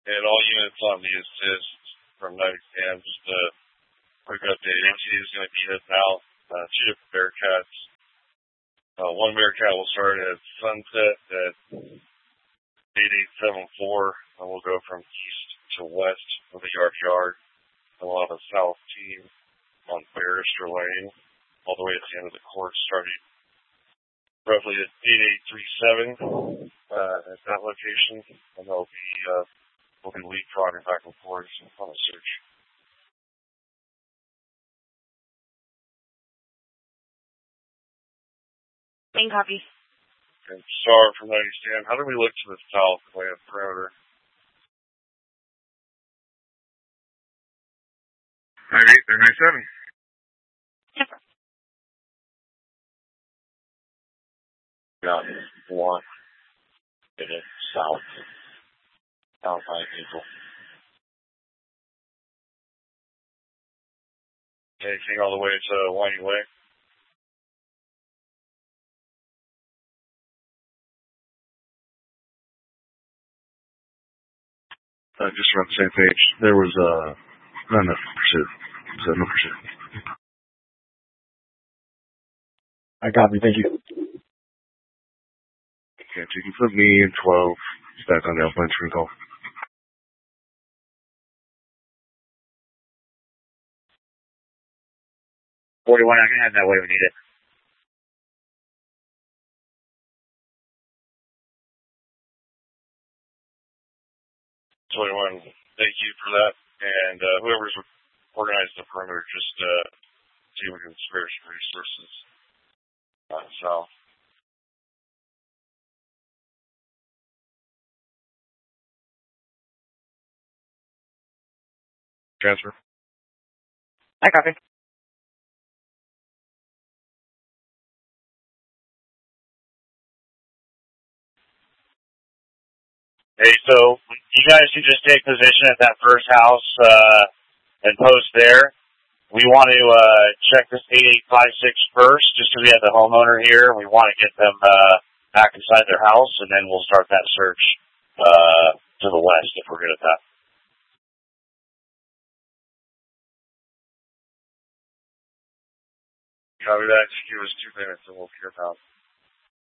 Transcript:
And all units on the assist from 90 Sam, just a quick update. NT is going to be heading out. 2 different Bearcats. One Bearcat will start at sunset at 8874, and we'll go from east to west of the yard. And we'll have a south team on Barrister Lane, all the way at the end of the court, starting roughly at 8837 at that location, and we'll be leapfrogging back and forth on the search. Main copy. And Star from 90 Stan, how do we look to the south way of perimeter? 98, they're 97. Yep. Got one. It is south. Southside people. Anything all the way to Winding Way? Just around the same page. There was not enough pursuit. So no pursuit. I copy, thank you. Okay, so you can put me and 12 back on the Alpine screen call. I can head that way when needed. 21, thank you for that. And whoever's organized the perimeter, just see if we can spare some resources south. Transfer. I copy. Hey, so you guys can just take position at that first house and post there. We want to check this 8856 first, just because we have the homeowner here. We want to get them back inside their house, and then we'll start that search to the west if we're good at that. Copy that. Just give us 2 minutes and we'll clear out.